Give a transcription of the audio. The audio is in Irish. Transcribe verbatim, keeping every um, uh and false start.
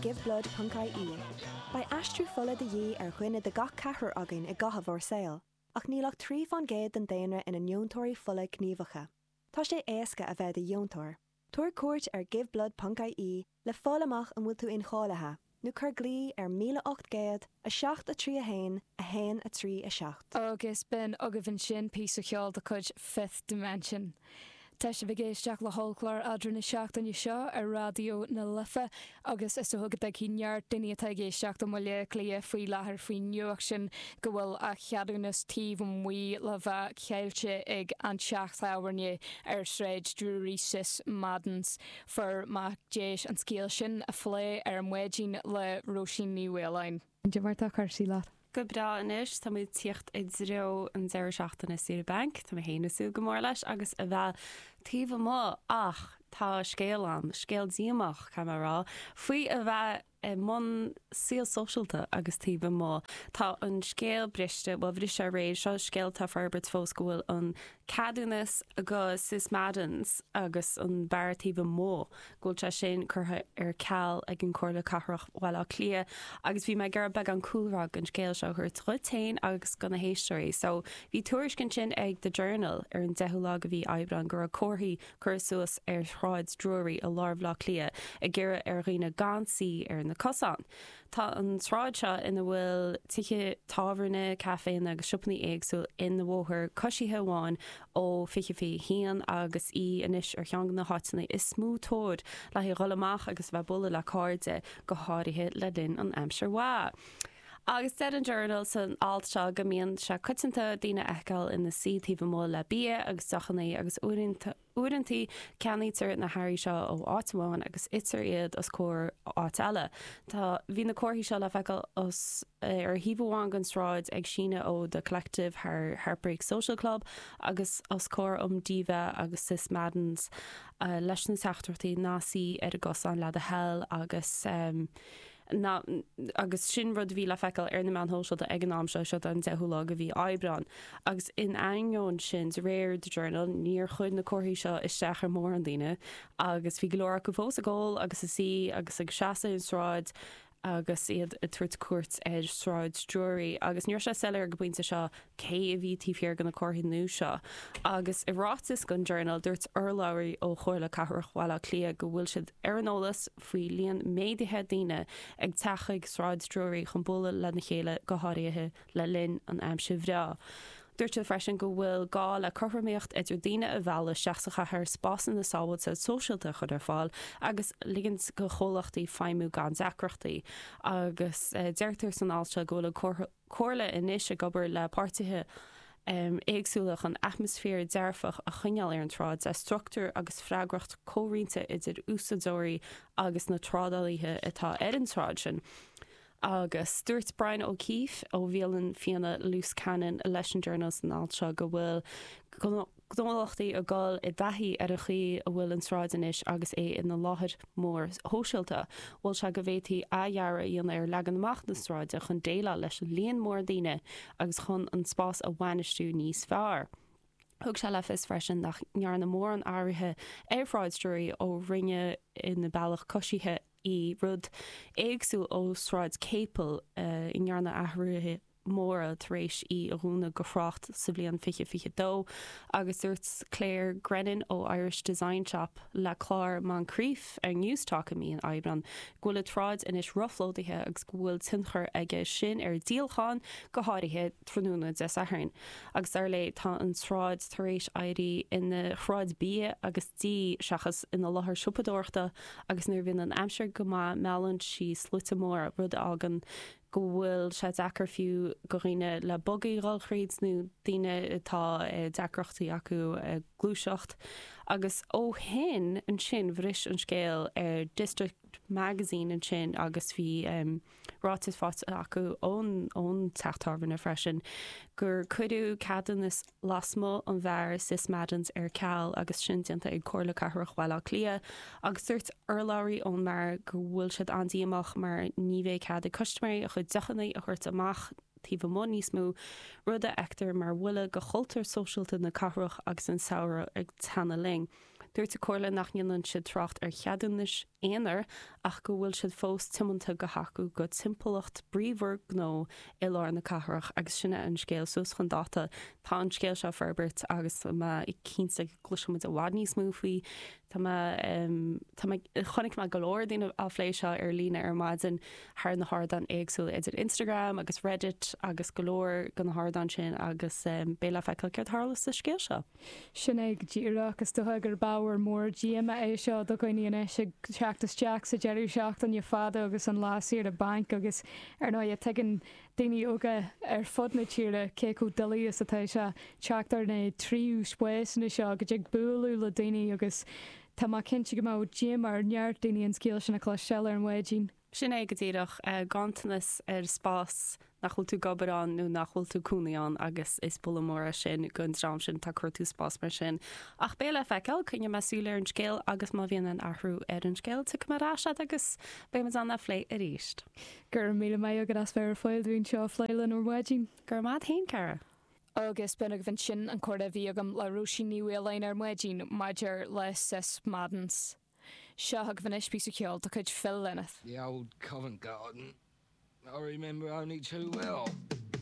giveblood dot I E. Ba astrú fola de dhé ar chuine de gach cethir againn i gcotha bhór saoil, ach nílach trí fan géad den daonra ina neontóirí fola gníomhacha. Tá sé éasca a bheith de dheontóir. Tuair cuairt ar giveblood dot I E le fáil amach an bhfuil tú incholaithe, nó chur glí ar míle ocht géad a seacht a trí a hain a hain a trí a seacht. Agus ben agah sin pí a cheol de chuid fifth dimension. Tá sé bhgéisteach le hallclár adran na seachtain seo ar radio na lifa agus is thugad ag cíneart daine atá géisteach do muile clia faoi láthair faoi nuach sin go bhfuil a cheadúnas tíomh an mí le bheith chéilte ag an seacht áhairne ar sréid Drury sis Maddens for mac déis an scéal sin a phlé ar an muidín le Roisin ní Bhéalainn. De bhairtá chuirsí leat. Go bra inis, tá muid tíocht i ddreo an zéir seachtainna Sura Bank, tá héanasú go mór leis agus a bheith tíomh mó ach tá scéal an, scéal díamach camerará, faoi a bheith man síl socialta agus tíomh mó. Tá an scéal briste, bhil bhrí sé réid seo scéal tá Ferbert fóscúil an cadúnas agus sis Maddens agus an bear tíomh mó. Gúil te sin chutha ar ceall ag an cóirla cathrach bhile clia agus bhí me gur beg an cúlrag an scéal seo chuir trotain agus gona héisteoirí. So bhí tuairiscin sin ag the Journal ar an deithú lá go bhí aibran gur a cóthaí chur suas ar shráid Drury a lárbhlá clia a ggéire ar riine gansaí ar na cosán. Tá an sráid seo ina bhfuil tuiche tábharna caféin agus siopnaí éagsúil in na bhóthir cosíthe amháin ó fiche fí hían agus í inis ar cheangan na hátainna is smú tóid le hí rolamach agus bheith bula le cáirde go háirithe le linn an aimsir mhá. Agus dead an Journal san alt seo go mbíonn se cuitinta daoine eiceáil ina sí tíomh mó le bia agus dochannaí agus uaireantaí ceannítar na hairí seo ó átamáin agus itar iad os cóir áit eile. Tá bhí na cóirí seo le feiceáil os ar híomháin gan sráid ag síne ó the Collective haar Heartbreak Social Club agus os cóir um Diva agus sis Maddens uh, leis na teachtartaí násaí ar a gosán le a hell agus um, na agus sin rud bhí le feiceáil ar na manthóisiil de ag an amseo seo an deithú lá go bhí aibran. Agus in aignón sin réir the Journal níor chuid na cóirí seo isteach ar mór an daine agus bhí glóra go fós a ggóil agus a sí agus ag seasa in sráid agus iad a tuairt cuairt ag sráid Drury agus níor se seir go buinte seo cé a bhí tíofiar gan na cóirí nú seo. Agus i rátas gon Journal dúirt urlairí ó chóirla cathrach bhile clia go bhfuil siad ar an ólas faoi líon méadaithe daine ag techaigh sráid Drury chun bula le na chéile go háirithe le linn an aimse bhrá. Dúirte freisin go bhfuil gá le chothraíocht idir daine a bhela seasacha th spásan na sábhad sa socialta chud ar fáil agus ligint go cholachtaí feimú gan zacrochtaí agus deirtar san áilse go le cóirla inis a gobar le páirtithe Um, éagsúlach an atmosfér dearfach a chuineal ar an trád a struchtúr agus freigracht córínta idir úsadóirí agus na trádalaithe atá ar an trád sin. Agus Stuart Brian O'Keefe ó bhéalann fianna Loose Cannon leis an Journals an áilse go bhfuil Gdóachtaí a gáil i bheithí ar a chuí a bhfuil an sráid inis agus é in na láthir mór hóisiilta, bhfuil se go bhhétaí ahearra íon ar legan amach na sráide chun déile leis an líon mór daine agus chun an spás a bhainistú níos fearr. Thug se le fis freisin nach near na mór an áirithe éhráid Drury ó rinne in na bailach cosíthe í rud éagsú ó sráid Capel uh, in nearna ahrúthe móra taréis í a rúna go frocht sa bblion fiche fiche dó agus dúirt Claire Grennan ó Irish Design Shop le chlár man críomh ar newstalk mí an aibran ghfuil tráid inis roughlódaithe agus bhfuil tinchar aige sin ar díalcháin go háirithe trúna de sathrain. Agus ar le tá an sráid taréis airí ina chráid bí agus dí seachas ina láthair siúpadóirta agus nuair bhíonn an aimseir go má meallann sí slúta mór rud agan go bhfuil se dachar fiú go riine le bogaí ráilchríd nó daine atá deachreachtaí acu glúiseacht agus ó hen an sin bhris an scéal ar District Magazine an sin agus bhí um, rátas fát acu ón ón teachtarbanna freisin gur cuiú cadan is lasmo an bhar sis Maddens ar ceall agus sin dianta ag cóirla cathrach bhile clia agus dúirt urlairí ón mar gur bhfuil siad andíamach mar ní bhéh cad a customary a chud dechannaí a chuirt amach tíomh mó níos mú rud a eachtar mar bhuiile go chultar socialta na cathrach agus an saoire ag tanna ling. dúirt a cóla nach níonann siad trocht ar cheadúnis éanaar ach go bhfuil siad fós timonta go hacu go timpplacht bríomhar gó i lá na cathrach agus sinna an scéal sus chun data tá an scéal se ferbert agus i cínsa gluisiid a bhád níos múfaí Tá chonig me golóir daine á phléiseo ar lína ar maidin thar na hádan éagsú idir Instagram agus Reddit agus golóir gan na hádan sin agus um, béla feiceil ceart hálas sa scéal seo. Sin ag ddíra agus dutha gur báhar mór díama é seo do goine se teachtas teach sa Jerry seach an fada agus an láíir a bank agus ar ná a tegan daoine óga ar fod na tíre céú dalí is atá se teachtar na tríú spéis na seo go ag buú le daine agus Tá má cinnte go má Jim ar neart daoine an scéal sin na chlá sell ar an waidín. Sin é go dtíadach uh, gantanas ar spás nachhfuil tú gobarán nó nachhfuil tú cúnaán agus is bulamóra sin gunrám sin tá chuir tú spás mar sin. Ach béle feiceil chunne meúile ar an scéal agus má bhíon an ahrú ar an scéal tu marráise agus bé anna phlé a ríist. Gur mí mé agad as fear foiil dún seo phléilen ó waidín. Gur má haon cara. Agus ben bhain sin an chuir a bhí agam le rúsí níhfuil ar muidín maidir le sis madans. Seo ag bhanis pí ceol a chuid fill lenneth. The old Covent Garden. I remember only too well.